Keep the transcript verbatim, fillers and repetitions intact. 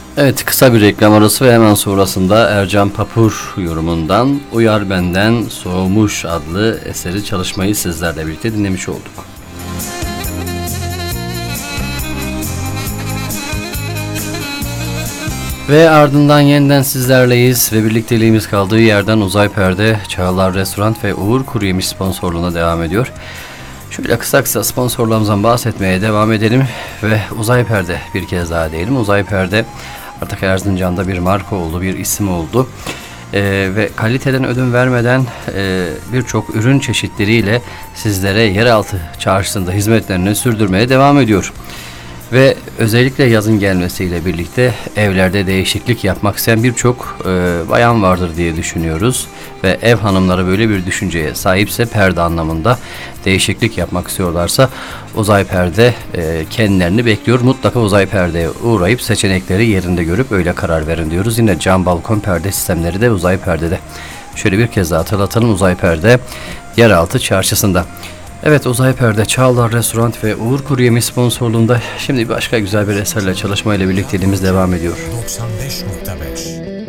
Evet, kısa bir reklam arası ve hemen sonrasında Ercan Papur yorumundan Uyar Benden Soğumuş adlı eseri çalışmayı sizlerle birlikte dinlemiş olduk. Ve ardından yeniden sizlerleyiz ve birlikteliğimiz kaldığı yerden Uzay Perde, Çağlar Restoran ve Uğur Kuruyemiş sponsorluğuna devam ediyor. Şöyle kısa kısa sponsorlarımızdan bahsetmeye devam edelim ve Uzay Perde bir kez daha diyelim. Uzay Perde artık Erzincan'da bir marka oldu, bir isim oldu. Ee, ve kaliteden ödün vermeden e, birçok ürün çeşitleriyle sizlere yeraltı çarşısında hizmetlerini sürdürmeye devam ediyor. Ve özellikle yazın gelmesiyle birlikte evlerde değişiklik yapmak isteyen birçok e, bayan vardır diye düşünüyoruz. Ve ev hanımları böyle bir düşünceye sahipse, perde anlamında değişiklik yapmak istiyorlarsa Uzay Perde e, kendilerini bekliyor. Mutlaka Uzay Perde'ye uğrayıp seçenekleri yerinde görüp öyle karar verin diyoruz. Yine cam balkon perde sistemleri de Uzay Perde'de. Şöyle bir kez daha hatırlatalım, Uzay Perde yeraltı çarşısında. Evet, Uzay Perde, Çağlar Restoran ve Uğur Kuruyemiş sponsorluğunda şimdi başka güzel bir eserle çalışmayla birlikteliğimiz devam ediyor. doksan beş nokta beş